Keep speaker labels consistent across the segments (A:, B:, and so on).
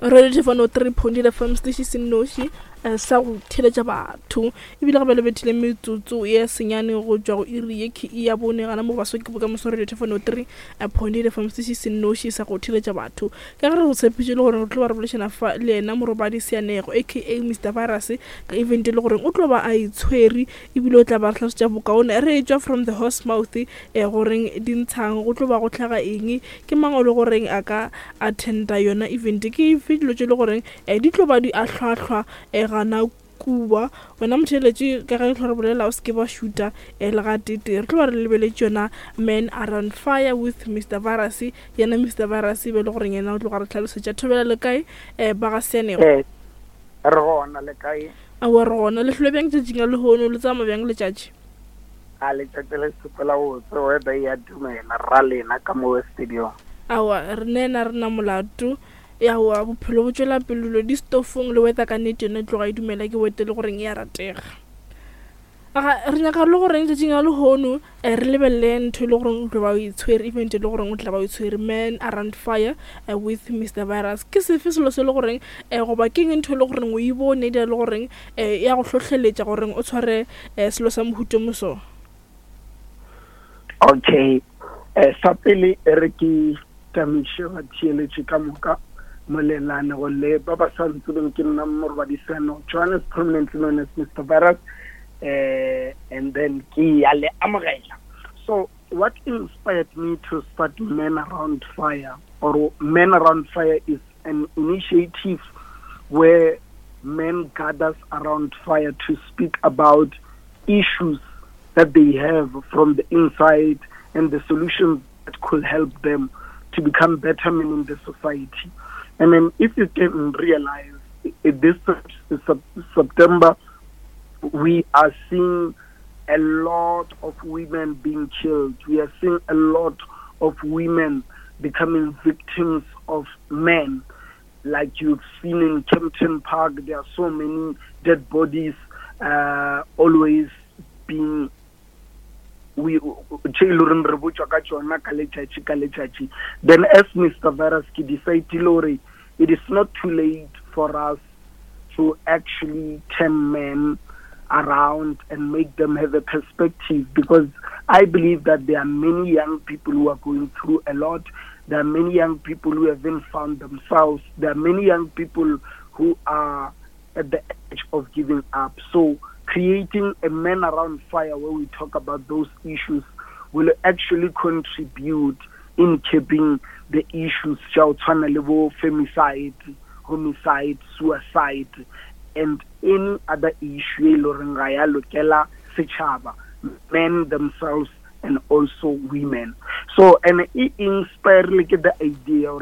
A: relative no 3.0 FM station Sinoshi sa go theletša batho ebile ga bele betile metsotso ya senyane go tšwa go iri ke ya bone gana mo baso ke boka mo relative no 3.0 FM station Sinoshi sa go theletša batho ka gare go tshepetše le gore o tlo ba revolution fa le ena morobadi Seanego aka Mr Virus ka event le gore o tlo ba a itshwere ebile o tla ba tlhasetša bokaone re tšwa from the horse mouth goreng dintshang go tlo ba go tlhaga eng ke mangolo goreng a ka attenda yona event ke fitlo tše le goreng di tlo ba di a hlwahlwa gana kuba wena motheletše ka ge tlhore bolela o seke ba šuta le ga tete re tlo ba re lebeletše yona Men Are On Fire with Mr Virus yena Mr Virus be le goreng yena o tlo ga re tlhalosetša thobela le kae ba ga Seanego
B: re gona le kae
A: a wa re gona le hlole bjang tšatšing a lehono le tsama bjang letšatši
B: a letšatši le sepela botse weda ya dumela ra lena ka mo studio
A: awa re nena re na molato yawa bophelo bo tšwela pelelo di stofong le weta ka nnete yone tloga e dumela ke wete le goreng e a ratega re nyaka le goreng tšatšing a lehono re lebelele ntho le goreng o tlo ba o itshwere event le goreng o tla ba o itshwere Men Are On Fire with Mr Virus ke sefe selo se le goreng goba ke ntho le goreng o e bone di le goreng ya go hlohleletša goreng o tshware selo sa mohuto moso
B: okay sa pele re ke tamiše ba theeletše ka moka molelane go le ba ba sa ntsebeng ke nna morobadi Seanego Johannes prominently known as Mr Virus and then ke ya le amogela. So what inspired me to start Men Around Fire or Men Around Fire is an initiative where men gathers around fire to speak about issues that they have from the inside and the solutions that could help them to become better men in the society. And then if you can realize, this September, we are seeing a lot of women being killed. We are seeing a lot of women becoming victims of men. Like you've seen in Kempton Park, there are so many dead bodies always being then as Mr Virus decided it is not too late for us to actually turn men around and make them have a perspective, because I believe that there are many young people who are going through a lot. There are many young people who haven't found themselves. There are many young people who are at the edge of giving up. So creating a Men Around Fire where we talk about those issues will actually contribute in keeping the issues femicide, homicide, suicide, and any other issue men themselves and also women. So and it inspire like the idea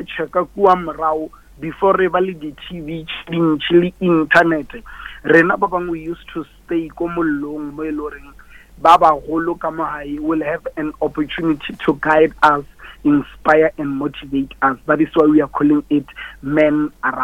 B: before the TV chili internet. Rena babang we used to stay komolong mo eloring baba holo kamahai will have an opportunity to guide us, inspire and motivate us. That is why we are calling it Men Around